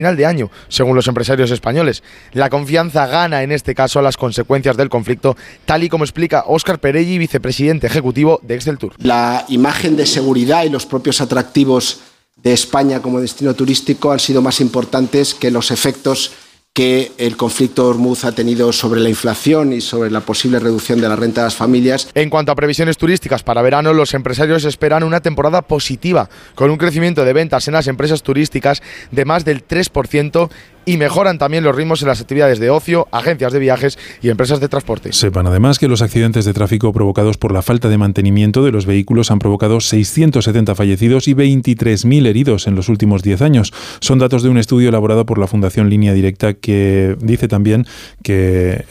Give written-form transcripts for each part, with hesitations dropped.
final de año, según los empresarios españoles. La confianza gana en este caso a las consecuencias del conflicto, tal y como explica Óscar Perelli, vicepresidente ejecutivo de Exceltur. La imagen de seguridad y los propios atractivos de España como destino turístico han sido más importantes que los efectos que el conflicto de Hormuz ha tenido sobre la inflación y sobre la posible reducción de la renta de las familias. En cuanto a previsiones turísticas para verano, los empresarios esperan una temporada positiva, con un crecimiento de ventas en las empresas turísticas de más del 3%, y mejoran también los ritmos en las actividades de ocio, agencias de viajes y empresas de transporte. Sepan además que los accidentes de tráfico provocados por la falta de mantenimiento de los vehículos han provocado 670 fallecidos y 23.000 heridos en los últimos 10 años. Son datos de un estudio elaborado por la Fundación Línea Directa, que dice también que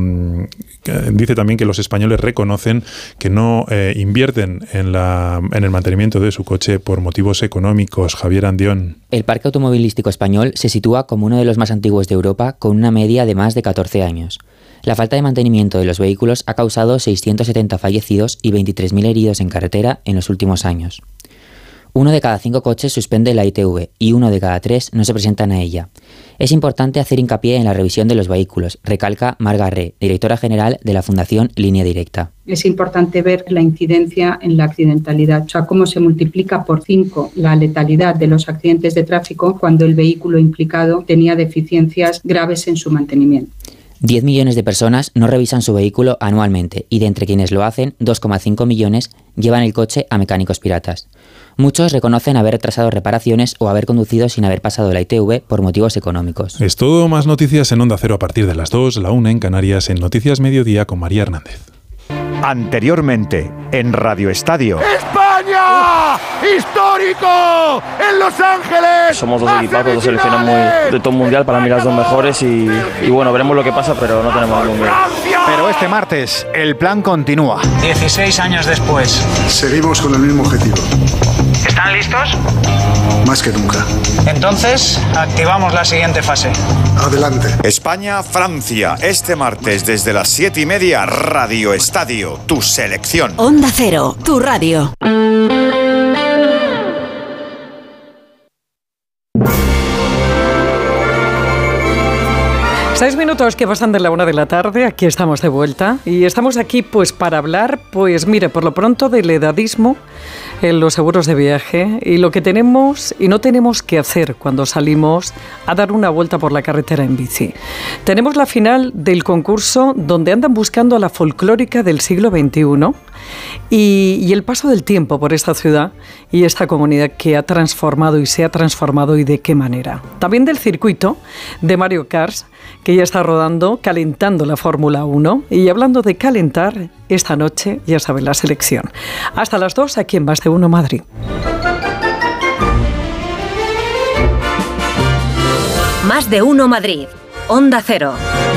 los españoles reconocen que no invierten en el mantenimiento de su coche por motivos económicos. Javier Andión. El parque automovilístico español se sitúa como uno de los más antiguos de Europa, con una media de más de 14 años. La falta de mantenimiento de los vehículos ha causado 670 fallecidos y 23.000 heridos en carretera en los últimos años. 1 de cada 5 coches suspende la ITV y 1 de cada 3 no se presentan a ella. Es importante hacer hincapié en la revisión de los vehículos, recalca Mar Garré, directora general de la Fundación Línea Directa. Es importante ver la incidencia en la accidentalidad, o sea, cómo se multiplica por 5 la letalidad de los accidentes de tráfico cuando el vehículo implicado tenía deficiencias graves en su mantenimiento. 10 millones de personas no revisan su vehículo anualmente y de entre quienes lo hacen, 2,5 millones llevan el coche a mecánicos piratas. Muchos reconocen haber retrasado reparaciones o haber conducido sin haber pasado la ITV por motivos económicos. Es todo. Más noticias en Onda Cero a partir de las 2, la 1 en Canarias, en Noticias Mediodía con María Hernández. Anteriormente, en Radio Estadio. ¡España! ¡Histórico! ¡En Los Ángeles! Somos dos equipos, dos selecciones de top mundial, para mí las dos mejores y bueno, veremos lo que pasa, pero no tenemos ningún miedo. Pero este martes, el plan continúa. 16 años después. Seguimos con el mismo objetivo. ¿Están listos? Más que nunca. Entonces, activamos la siguiente fase. Adelante. España-Francia, este martes desde las 7:30, Radio Estadio, tu selección. Onda Cero, tu radio. Seis minutos que pasan de la 1 de la tarde, aquí estamos de vuelta y estamos aquí pues para hablar, pues mire, por lo pronto del edadismo en los seguros de viaje y lo que tenemos y no tenemos que hacer cuando salimos a dar una vuelta por la carretera en bici. Tenemos la final del concurso donde andan buscando a la folclórica del siglo XXI y el paso del tiempo por esta ciudad y esta comunidad que ha transformado y se ha transformado y de qué manera. También del circuito de Mario Kart, que ya está rodando, calentando la Fórmula 1. Y hablando de calentar, esta noche, ya saben, la selección. Hasta las 2, aquí en Más de Uno Madrid. Más de Uno Madrid. Onda Cero.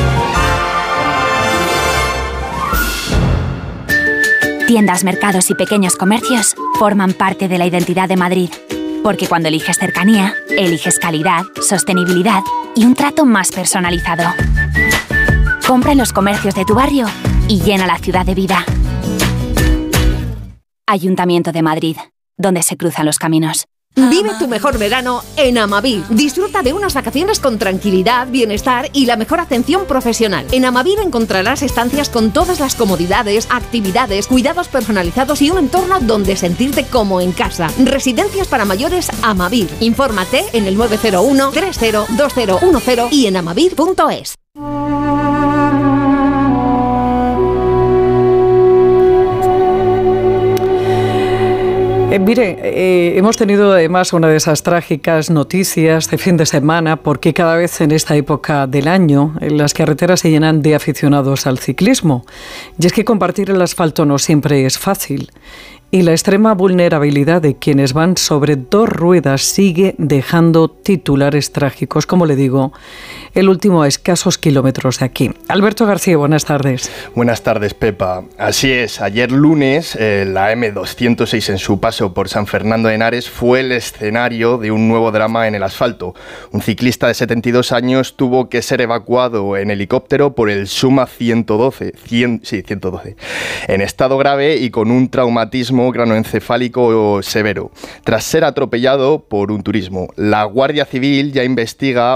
Tiendas, mercados y pequeños comercios forman parte de la identidad de Madrid. Porque cuando eliges cercanía, eliges calidad, sostenibilidad y un trato más personalizado. Compra en los comercios de tu barrio y llena la ciudad de vida. Ayuntamiento de Madrid, donde se cruzan los caminos. Vive tu mejor verano en Amavir. Disfruta de unas vacaciones con tranquilidad, bienestar y la mejor atención profesional. En Amavir encontrarás estancias con todas las comodidades, actividades, cuidados personalizados y un entorno donde sentirte como en casa. Residencias para mayores Amavir. Infórmate en el 901 302010 y en amavir.es. Hemos tenido además una de esas trágicas noticias de fin de semana, porque cada vez en esta época del año las carreteras se llenan de aficionados al ciclismo. Y es que compartir el asfalto no siempre es fácil. Y la extrema vulnerabilidad de quienes van sobre dos ruedas sigue dejando titulares trágicos, como le digo, el último a escasos kilómetros de aquí. Alberto García, buenas tardes. Buenas tardes, Pepa. Así es, ayer lunes la M206 en su paso por San Fernando de Henares fue el escenario de un nuevo drama en el asfalto. Un ciclista de 72 años tuvo que ser evacuado en helicóptero por el Suma 112, en estado grave y con un traumatismo cranoencefálico severo, tras ser atropellado por un turismo. La Guardia Civil ya investiga